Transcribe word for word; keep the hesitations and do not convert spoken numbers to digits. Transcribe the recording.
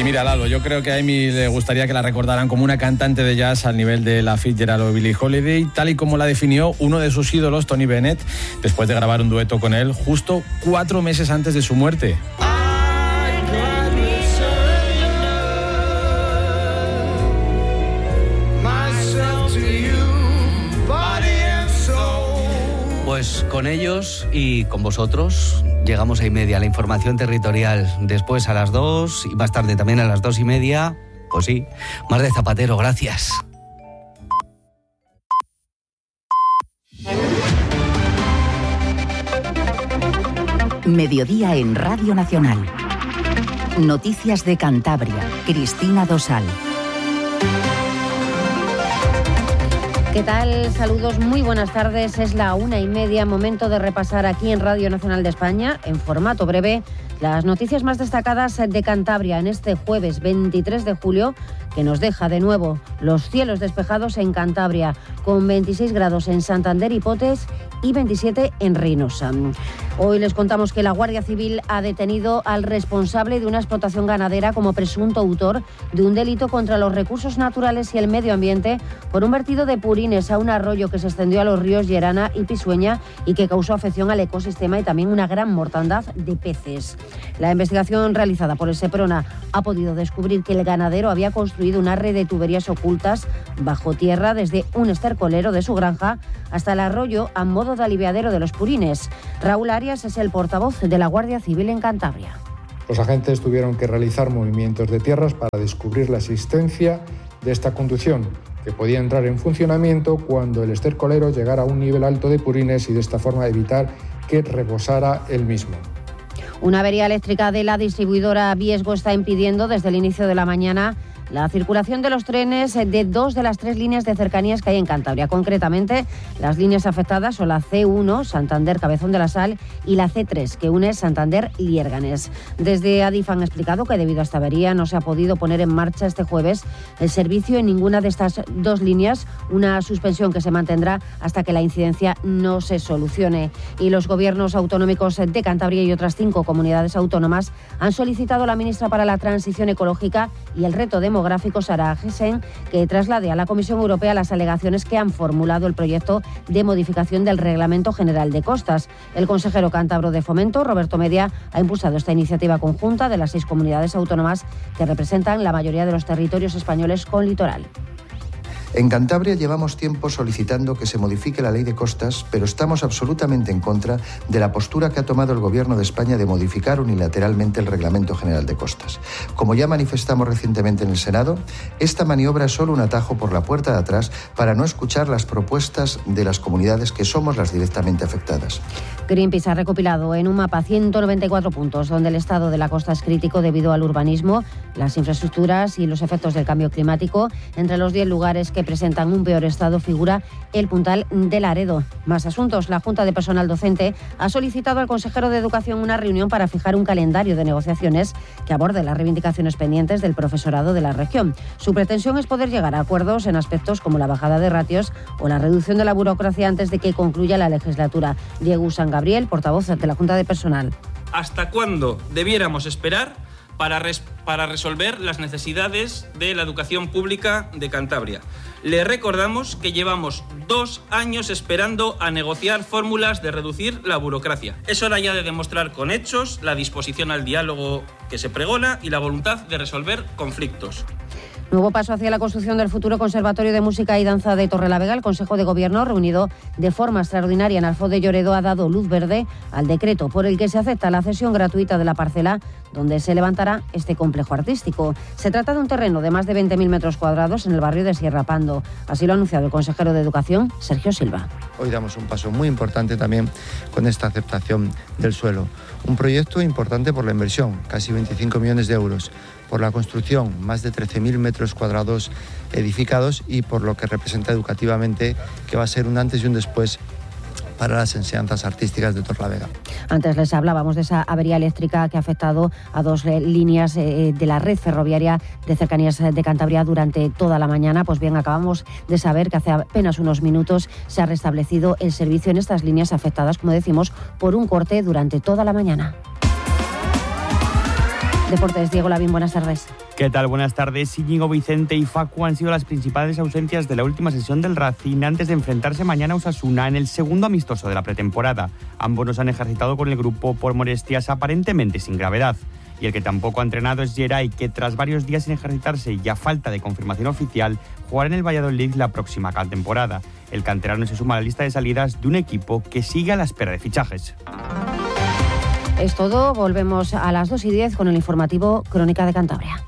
mira, Lalo, yo creo que a Amy le gustaría que la recordaran como una cantante de jazz al nivel de la Fitzgerald o Billie Holiday, tal y como la definió uno de sus ídolos, Tony Bennett, después de grabar un dueto con él justo cuatro meses antes de su muerte. Pues con ellos y con vosotros llegamos a y media, la información territorial. Después a las dos y más tarde también a las dos y media, pues sí, Mar de Zapatero, gracias. Mediodía en Radio Nacional. Noticias de Cantabria. Cristina Dosal. ¿Qué tal? Saludos, muy buenas tardes. Es la una y media, momento de repasar aquí en Radio Nacional de España, en formato breve, las noticias más destacadas de Cantabria en este jueves veintitrés de julio, que nos deja de nuevo los cielos despejados en Cantabria, con veintiséis grados en Santander y Potes y veintisiete en Reynosa. Hoy les contamos que la Guardia Civil ha detenido al responsable de una explotación ganadera como presunto autor de un delito contra los recursos naturales y el medio ambiente por un vertido de purines a un arroyo que se extendió a los ríos Llerana y Pisueña y que causó afección al ecosistema y también una gran mortandad de peces. La investigación realizada por el Seprona ha podido descubrir que el ganadero había construido una red de tuberías ocultas bajo tierra desde un estercolero de su granja hasta el arroyo a modo de aliviadero de los purines. Raúl Arias es el portavoz de la Guardia Civil en Cantabria. Los agentes tuvieron que realizar movimientos de tierras para descubrir la existencia de esta conducción, que podía entrar en funcionamiento cuando el estercolero llegara a un nivel alto de purines y de esta forma evitar que rebosara el mismo. Una avería eléctrica de la distribuidora Viesgo está impidiendo desde el inicio de la mañana la circulación de los trenes de dos de las tres líneas de cercanías que hay en Cantabria. Concretamente, las líneas afectadas son la ce uno, Santander Cabezón de la Sal, y la ce tres, que une Santander y Liérganes. Desde Adif han explicado que debido a esta avería no se ha podido poner en marcha este jueves el servicio en ninguna de estas dos líneas, una suspensión que se mantendrá hasta que la incidencia no se solucione. Y los gobiernos autonómicos de Cantabria y otras cinco comunidades autónomas han solicitado a la ministra para la Transición Ecológica y el Reto Demográfico, Sara Agesen, que traslade a la Comisión Europea las alegaciones que han formulado el proyecto de modificación del Reglamento General de Costas. El consejero cántabro de Fomento, Roberto Media, ha impulsado esta iniciativa conjunta de las seis comunidades autónomas que representan la mayoría de los territorios españoles con litoral. En Cantabria llevamos tiempo solicitando que se modifique la ley de costas, pero estamos absolutamente en contra de la postura que ha tomado el Gobierno de España de modificar unilateralmente el Reglamento General de Costas. Como ya manifestamos recientemente en el Senado, esta maniobra es solo un atajo por la puerta de atrás para no escuchar las propuestas de las comunidades que somos las directamente afectadas. Greenpeace ha recopilado en un mapa ciento noventa y cuatro puntos donde el estado de la costa es crítico debido al urbanismo, las infraestructuras y los efectos del cambio climático. Entre los diez lugares que presentan un peor estado figura el Puntal de Laredo. Más asuntos. La Junta de Personal Docente ha solicitado al consejero de Educación una reunión para fijar un calendario de negociaciones que aborde las reivindicaciones pendientes del profesorado de la región. Su pretensión es poder llegar a acuerdos en aspectos como la bajada de ratios o la reducción de la burocracia antes de que concluya la legislatura. Diego San Gabriel, portavoz de la Junta de Personal. ¿Hasta cuándo debiéramos esperar para, res- para resolver las necesidades de la educación pública de Cantabria? Le recordamos que llevamos dos años esperando a negociar fórmulas de reducir la burocracia. Es hora ya de demostrar con hechos la disposición al diálogo que se pregona y la voluntad de resolver conflictos. Nuevo paso hacia la construcción del futuro Conservatorio de Música y Danza de Torrelavega. El Consejo de Gobierno, reunido de forma extraordinaria en Alfó de Lloredo, ha dado luz verde al decreto por el que se acepta la cesión gratuita de la parcela donde se levantará este complejo artístico. Se trata de un terreno de más de veinte mil metros cuadrados en el barrio de Sierra Pando. Así lo ha anunciado el consejero de Educación, Sergio Silva. Hoy damos un paso muy importante también con esta aceptación del suelo. Un proyecto importante por la inversión, casi veinticinco millones de euros, por la construcción, más de trece mil metros cuadrados edificados y por lo que representa educativamente, que va a ser un antes y un después para las enseñanzas artísticas de Torrelavega. Antes les hablábamos de esa avería eléctrica que ha afectado a dos eh, líneas eh, de la red ferroviaria de cercanías de Cantabria durante toda la mañana. Pues bien, acabamos de saber que hace apenas unos minutos se ha restablecido el servicio en estas líneas afectadas, como decimos, por un corte durante toda la mañana. Deportes, Diego Lavín, buenas tardes. ¿Qué tal? Buenas tardes. Íñigo, Vicente y Facu han sido las principales ausencias de la última sesión del Racing antes de enfrentarse mañana a Osasuna en el segundo amistoso de la pretemporada. Ambos nos han ejercitado con el grupo por molestias aparentemente sin gravedad. Y el que tampoco ha entrenado es Geray, que tras varios días sin ejercitarse y a falta de confirmación oficial, jugará en el Valladolid la próxima temporada. El canterano se suma a la lista de salidas de un equipo que sigue a la espera de fichajes. Es todo, volvemos a las dos y diez con el informativo Crónica de Cantabria.